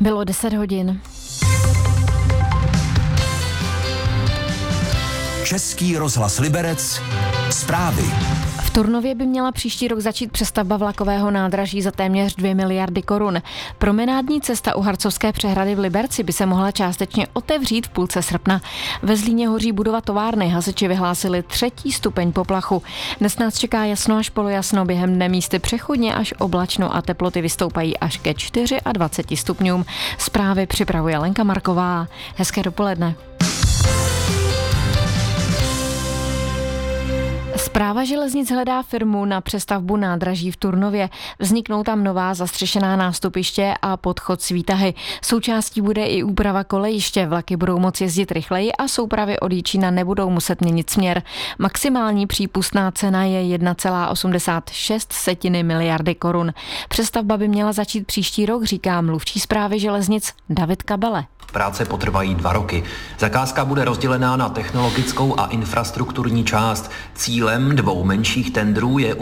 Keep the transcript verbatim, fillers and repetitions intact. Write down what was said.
Bylo deset hodin. Český rozhlas Liberec, zprávy. V Turnově by měla příští rok začít přestavba vlakového nádraží za téměř dvě miliardy korun. Promenádní cesta u Harcovské přehrady v Liberci by se mohla částečně otevřít v půlce srpna. Ve Zlíně hoří budova továrny, hasiči vyhlásili třetí stupeň poplachu. Dnes nás čeká jasno až polojasno, během dne místy přechodně až oblačno a teploty vystoupají až ke dvaceti čtyřem stupňům. Zprávy připravuje Lenka Marková. Hezké dopoledne. Správa železnic hledá firmu na přestavbu nádraží v Turnově. Vzniknou tam nová zastřešená nástupiště a podchod s výtahy. Součástí bude i úprava kolejiště. Vlaky budou moci jezdit rychleji a soupravy od Jičína nebudou muset měnit směr. Maximální přípustná cena je jedna celá osmdesát šest miliardy korun. Přestavba by měla začít příští rok, říká mluvčí správy železnic David Kabele. Práce potrvají dva roky. Zakázka bude rozdělená na technologickou a infrastrukturní část. Cílem dvou menších tendrů je